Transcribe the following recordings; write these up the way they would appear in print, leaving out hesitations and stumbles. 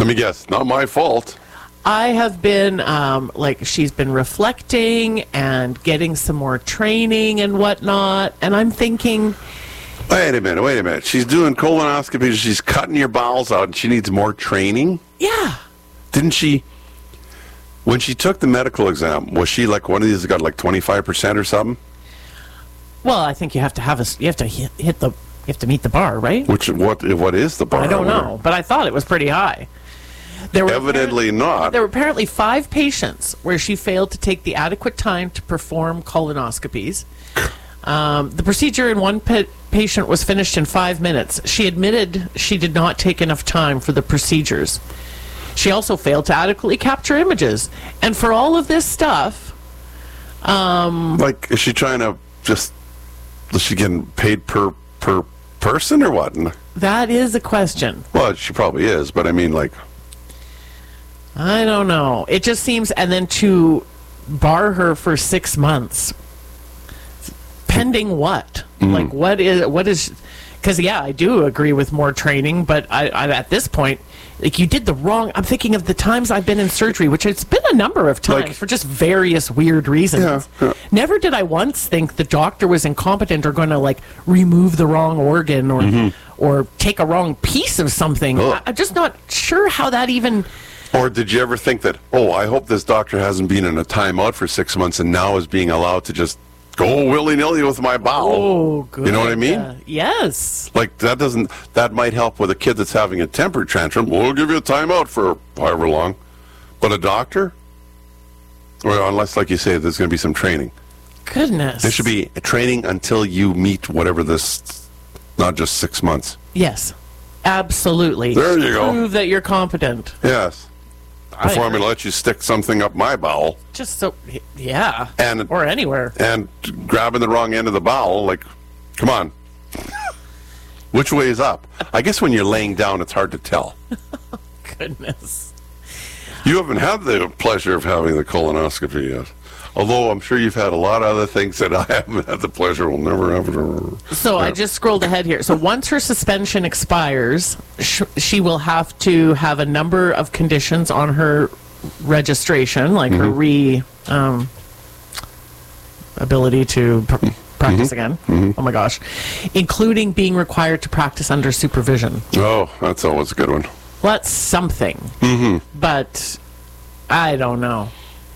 Let me guess. Not my fault. I have been, she's been reflecting and getting some more training and whatnot, and I'm thinking... Wait a minute. She's doing colonoscopy. She's cutting your bowels out, and she needs more training? Yeah. Didn't she... When she took the medical exam, was she like one of these that got like 25% or something? Well, I think you have to meet the bar, right? What is the bar? I don't know, but I thought it was pretty high. Evidently not. There were apparently 5 patients where she failed to take the adequate time to perform colonoscopies. The procedure in one patient was finished in 5 minutes. She admitted she did not take enough time for the procedures. She also failed to adequately capture images. And for all of this stuff... is she trying to is she getting paid per person or what? That is a question. Well, she probably is, but I mean, I don't know. It just seems, and then to bar her for 6 months, pending what? What is? Because I do agree with more training, but I at this point, you did the wrong. I'm thinking of the times I've been in surgery, which it's been a number of times for just various weird reasons. Yeah. Never did I once think the doctor was incompetent or going to remove the wrong organ or take a wrong piece of something. I'm just not sure how that even... Or did you ever think that, I hope this doctor hasn't been in a timeout for 6 months and now is being allowed to just go willy-nilly with my bowel? Oh, good. You know what I mean? Yes. That might help with a kid that's having a temper tantrum. We'll give you a timeout for however long. But a doctor? Well, unless, like you say, there's going to be some training. Goodness. There should be training until you meet whatever this, not just 6 months. Yes. Absolutely. There you go. Prove that you're competent. Yes. Before I'm going to let you stick something up my bowel. Just so, yeah. And, or anywhere. And grabbing the wrong end of the bowel, come on. Which way is up? I guess when you're laying down, it's hard to tell. Goodness. You haven't had the pleasure of having the colonoscopy yet. Although I'm sure you've had a lot of other things that I haven't had the pleasure, will never have. So I just scrolled ahead here. So once her suspension expires, she will have to have a number of conditions on her registration, her ability to practice again. Oh my gosh. Including being required to practice under supervision. Oh, that's always a good one. Well, that's something. But I don't know.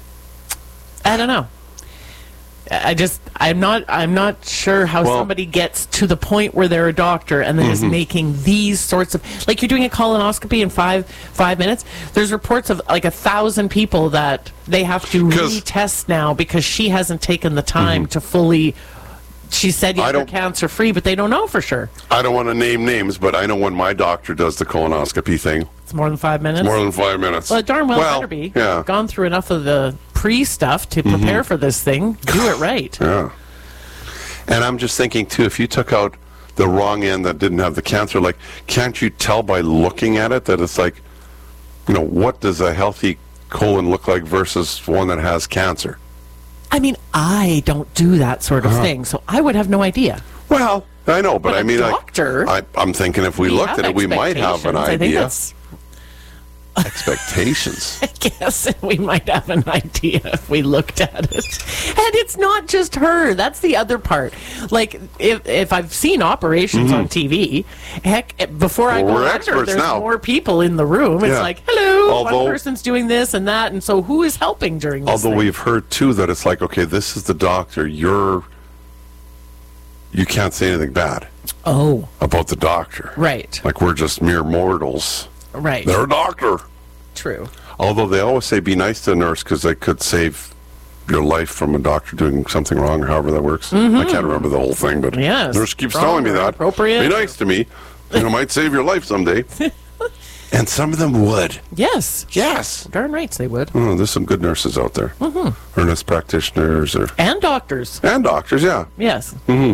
I'm not sure how somebody gets to the point where they're a doctor and then is making these sorts of, you're doing a colonoscopy in five minutes. There's reports of 1,000 people that they have to retest now because she hasn't taken the time to fully. She said you're cancer free, but they don't know for sure. I don't want to name names, but I know when my doctor does the colonoscopy thing. It's more than 5 minutes. More than 5 minutes. Well, it darn well better be. Yeah. Gone through enough of the pre-stuff to prepare for this thing. Do it right. Yeah. And I'm just thinking, too, if you took out the wrong end that didn't have the cancer, can't you tell by looking at it that it's what does a healthy colon look like versus one that has cancer? I mean, I don't do that sort of thing, so I would have no idea. Well, I know, but I mean, doctor, I'm thinking if we looked at it, we might have an idea. I think that's... Expectations. I guess we might have an idea if we looked at it. And it's not just her. That's the other part. If I've seen operations on TV, heck, before I go under, there's more people in the room. It's hello, one person's doing this and that, and so who is helping during this Although we've heard, too, that it's okay, this is the doctor, you can't say anything bad about the doctor. Right. We're just mere mortals. Right. They're a doctor. True. Although they always say be nice to a nurse because they could save your life from a doctor doing something wrong or however that works. I can't remember the whole thing, but nurse keeps telling me that. Appropriate. Be nice to me. It might save your life someday. And some of them would. Yes. Yes. Darn rights they would. Oh, there's some good nurses out there. Or nurse practitioners. And doctors. And doctors, yeah. Yes.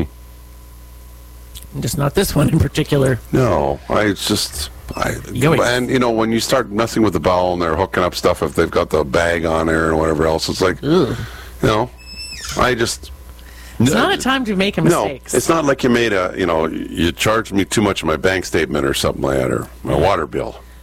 Just not this one in particular. No, and when you start messing with the bowel and they're hooking up stuff, if they've got the bag on there and whatever else, it's it's not a time to make mistakes. No, it's not like you made you charged me too much of my bank statement or something like that, or my water bill.